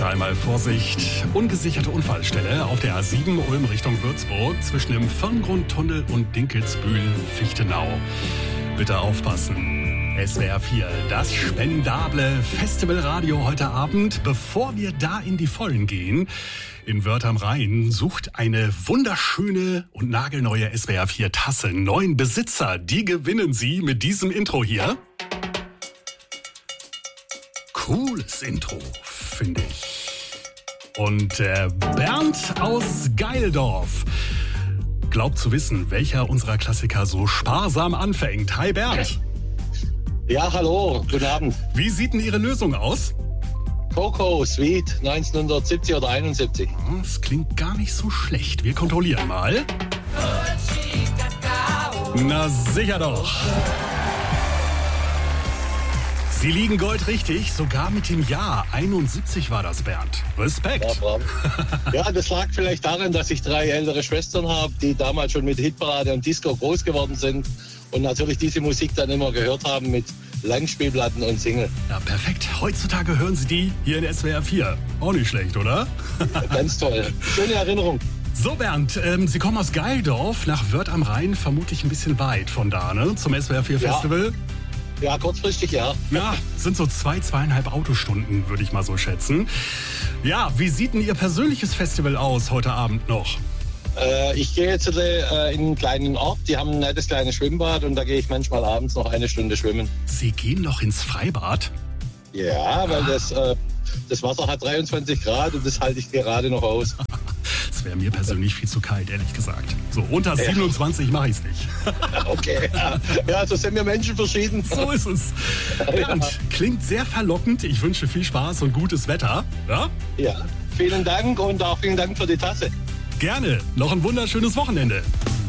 Bitte einmal Vorsicht. Ungesicherte Unfallstelle auf der A7 Ulm Richtung Würzburg zwischen dem Firngrundtunnel und Dinkelsbühl-Fichtenau. Bitte aufpassen. SWR 4, das spendable Festivalradio heute Abend. Bevor wir da in die Vollen gehen, in Wörth am Rhein sucht eine wunderschöne und nagelneue SWR 4 Tasse neuen Besitzer. Die gewinnen Sie mit diesem Intro hier. Cooles Intro, finde ich. Und Bernd aus Geildorf glaubt zu wissen, welcher unserer Klassiker so sparsam anfängt. Hi Bernd. Ja, hallo, guten Abend. Wie sieht denn Ihre Lösung aus? Coco Sweet 1970 oder 71. Das klingt gar nicht so schlecht. Wir kontrollieren mal. Na sicher doch. Sie liegen goldrichtig, sogar mit dem Jahr 71 war das, Bernd. Respekt. Ja, bravo. Ja, das lag vielleicht daran, dass ich 3 ältere Schwestern habe, die damals schon mit Hitparade und Disco groß geworden sind und natürlich diese Musik dann immer gehört haben mit Langspielplatten und Single. Ja, perfekt. Heutzutage hören Sie die hier in SWR 4. Auch nicht schlecht, oder? Ganz toll. Schöne Erinnerung. So, Bernd, Sie kommen aus Geildorf nach Wörth am Rhein, vermutlich ein bisschen weit von da, ne? Zum SWR 4 Festival. Ja, kurzfristig, ja. Ja, sind so 2,5 Autostunden, würde ich mal so schätzen. Ja, wie sieht denn Ihr persönliches Festival aus heute Abend noch? Ich gehe jetzt in einen kleinen Ort, die haben ein nettes kleines Schwimmbad und da gehe ich manchmal abends noch 1 Stunde schwimmen. Sie gehen noch ins Freibad? Ja, weil das Wasser hat 23 Grad und das halte ich gerade noch aus. Das wäre mir persönlich viel zu kalt, ehrlich gesagt. So, unter 27 mache ich es nicht. Okay, ja, so sind wir Menschen verschieden. So ist es. Bernd, klingt sehr verlockend. Ich wünsche viel Spaß und gutes Wetter. Ja? Ja, vielen Dank und auch vielen Dank für die Tasse. Gerne. Noch ein wunderschönes Wochenende.